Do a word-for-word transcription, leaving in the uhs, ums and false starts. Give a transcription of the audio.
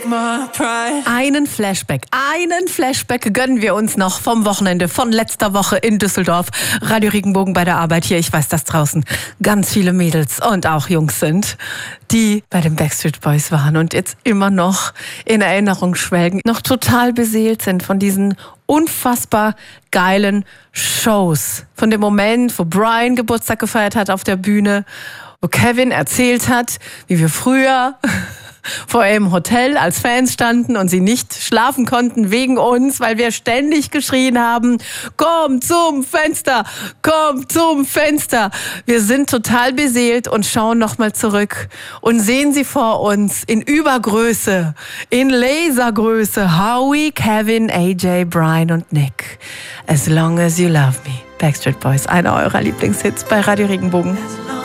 Einen Flashback, einen Flashback gönnen wir uns noch vom Wochenende, von letzter Woche in Düsseldorf. Radio Regenbogen bei der Arbeit hier. Ich weiß, dass draußen ganz viele Mädels und auch Jungs sind, die bei den Backstreet Boys waren und jetzt immer noch in Erinnerung schwelgen, noch total beseelt sind von diesen unfassbar geilen Shows. Von dem Moment, wo Brian Geburtstag gefeiert hat auf der Bühne, wo Kevin erzählt hat, wie wir früher vor im Hotel als Fans standen und sie nicht schlafen konnten wegen uns, weil wir ständig geschrien haben, komm zum Fenster, komm zum Fenster. Wir sind total beseelt und schauen nochmal zurück und sehen sie vor uns in Übergröße, in Lasergröße. Howie, Kevin, A J, Brian und Nick. As long as you love me. Backstreet Boys, einer eurer Lieblingshits bei Radio Regenbogen.